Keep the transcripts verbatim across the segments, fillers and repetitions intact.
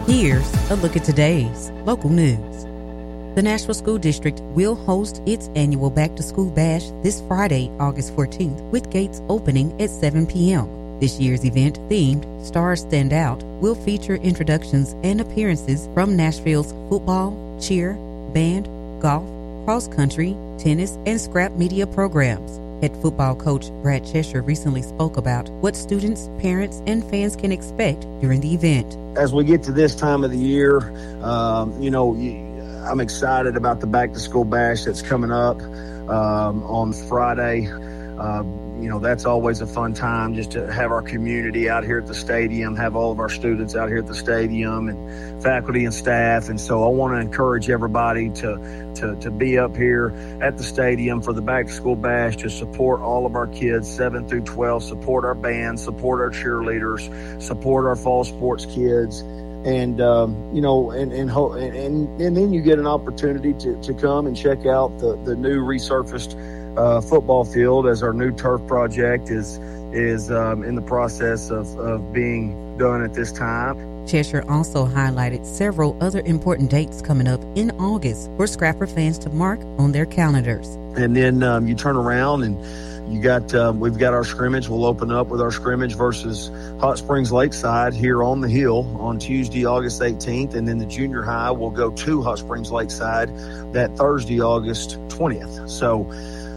Here's a look at today's local news. The Nashville School District will host its annual Back to School Bash this Friday, August fourteenth, with gates opening at seven p.m. This year's event, themed Stars Stand Out, will feature introductions and appearances from Nashville's football, cheer, band, golf, cross country, tennis, and scrap media programs. Head football coach Brad Cheshire recently spoke about what students, parents, and fans can expect during the event. As we get to this time of the year, um, you know, I'm excited about the Back to School Bash that's coming up um, on Friday. Uh, you know, that's always a fun time just to have our community out here at the stadium, have all of our students out here at the stadium and faculty and staff. And so I want to encourage everybody to, to, to be up here at the stadium for the Back to School Bash to support all of our kids, seven through twelve, support our band, support our cheerleaders, support our fall sports kids. And, um, you know, and, and, and, and then you get an opportunity to, to come and check out the, the new resurfaced Uh, football field as our new turf project is is um, in the process of, of being done at this time. Cheshire also highlighted several other important dates coming up in August for Scrapper fans to mark on their calendars. And then um, you turn around and you got um, we've got our scrimmage. We'll open up with our scrimmage versus Hot Springs Lakeside here on the hill on Tuesday, August eighteenth, and then the junior high will go to Hot Springs Lakeside that Thursday, August twentieth. So.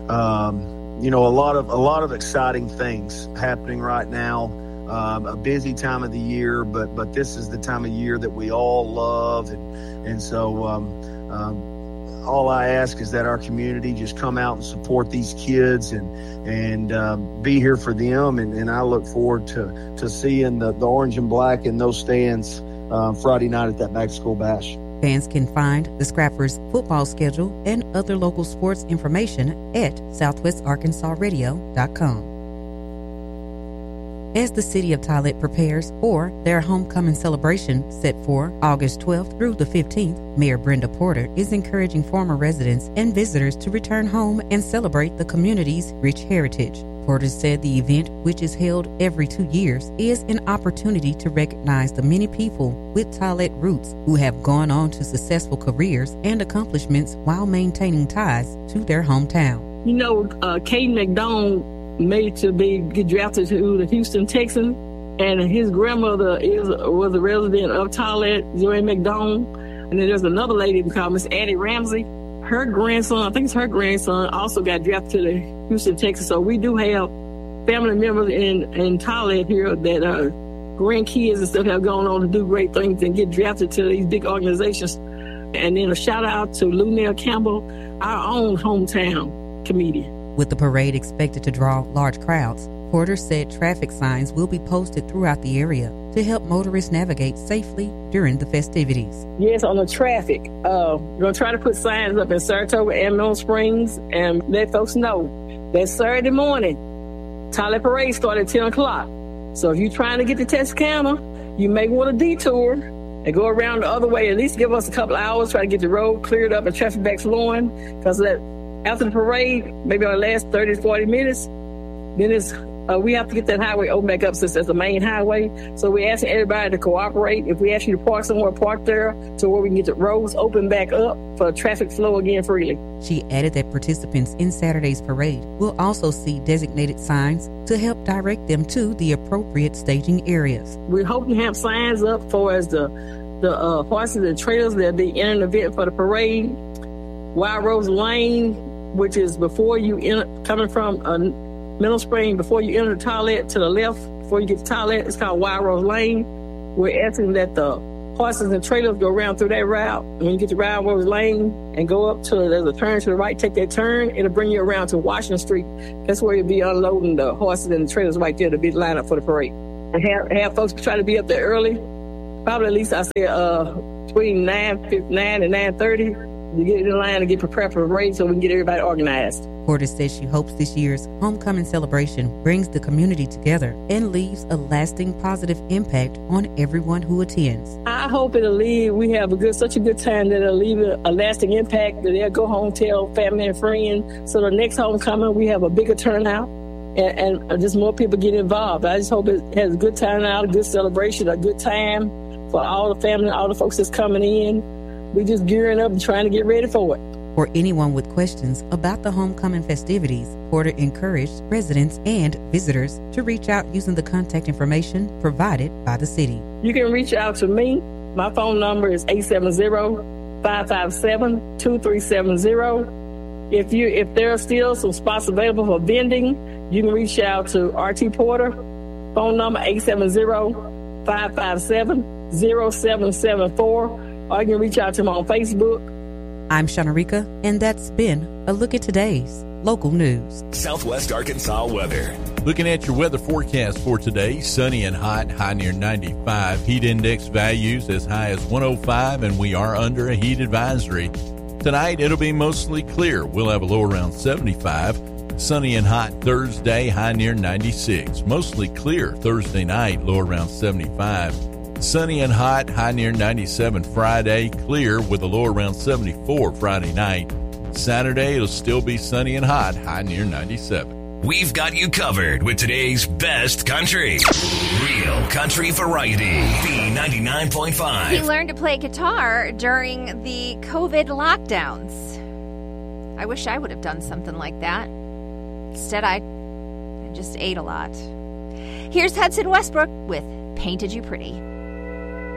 Um, you know, a lot of a lot of exciting things happening right now. Um, a busy time of the year, but but this is the time of year that we all love, and and so um, um, all I ask is that our community just come out and support these kids and and um, be here for them. And, and I look forward to to seeing the, the orange and black in those stands uh, Friday night at that Back to School Bash. Fans can find the Scrappers football schedule and other local sports information at southwest arkansas radio dot com. As the city of Tillett prepares for their homecoming celebration set for August twelfth through the fifteenth, Mayor Brenda Porter is encouraging former residents and visitors to return home and celebrate the community's rich heritage. Porter said the event, which is held every two years, is an opportunity to recognize the many people with Tillett roots who have gone on to successful careers and accomplishments while maintaining ties to their hometown. You know, uh, Caden McDonald made to be get drafted to the Houston Texans, and his grandmother is was a resident of Tillett, Joanne McDonald. And then there's another lady called Miss Addie Ramsey. Her grandson, I think it's her grandson, also got drafted to the Houston Texans. So we do have family members in, in Tillett here that are grandkids and stuff have gone on to do great things and get drafted to these big organizations. And then a shout out to Lunell Campbell, our own hometown comedian. With the parade expected to draw large crowds, Porter said traffic signs will be posted throughout the area to help motorists navigate safely during the festivities. Yes, on the traffic. Uh, we're going to try to put signs up in Saratoga and Mineral Springs and let folks know that Saturday morning, Tillett Parade started at ten o'clock. So if you're trying to get to Texarkana, you may want to detour and go around the other way. At least give us a couple hours, try to get the road cleared up and traffic back flowing. Because after the parade, maybe on the last thirty to forty minutes, then it's Uh, we have to get that highway open back up since that's the main highway. So we're asking everybody to cooperate. If we ask you to park somewhere, park there to where we can get the roads open back up for traffic flow again freely. She added that participants in Saturday's parade will also see designated signs to help direct them to the appropriate staging areas. We're hoping to have signs up for as the the uh, horses and trailers that'll be in an event for the parade. Wild Rose Lane, which is before you enter, coming from a uh, Middle Spring, before you enter the Tillett, to the left, before you get to Tillett, it's called Wild Rose Lane. We're asking that the horses and trailers go around through that route. And when you get to Wild Rose Lane and go up to, there's a turn to the right, take that turn, it'll bring you around to Washington Street. That's where you'll be unloading the horses and the trailers right there to be lined up for the parade. And have, have folks try to be up there early, probably at least I say uh, between nine, nine and nine thirty. To get in line and get prepared for the parade so we can get everybody organized. Porter says she hopes this year's homecoming celebration brings the community together and leaves a lasting positive impact on everyone who attends. I hope it'll leave, we have a good, such a good time that it'll leave a, a lasting impact, that they'll go home, tell family and friends. So the next homecoming, we have a bigger turnout and, and just more people get involved. I just hope it has a good turnout, a good celebration, a good time. for all the family, all the folks that's coming in. We just gearing up and trying to get ready for it. For anyone with questions about the homecoming festivities, Porter encouraged residents and visitors to reach out using the contact information provided by the city. You can reach out to me. My phone number is eight seven zero, five five seven, two three seven zero. If you if there are still some spots available for vending, you can reach out to R T Porter. Phone number eight seven zero, five five seven, zero seven seven four. Or you can reach out to him on Facebook. I'm Shanarika, and that's been a look at today's local news. Southwest Arkansas weather. Looking at your weather forecast for today, sunny and hot, high near ninety-five. Heat index values as high as one oh five, and we are under a heat advisory. Tonight, it'll be mostly clear. We'll have a low around seventy-five. Sunny and hot Thursday, high near ninety-six. Mostly clear Thursday night, low around seventy-five. Sunny and hot, high near ninety-seven Friday. Clear with a low around seventy-four Friday night. Saturday, it'll still be sunny and hot, high near ninety-seven. We've got you covered with today's best country. Real country variety. B ninety-nine point five. He learned to play guitar during the COVID lockdowns. I wish I would have done something like that. Instead, I, I just ate a lot. Here's Hudson Westbrook with Painted You Pretty.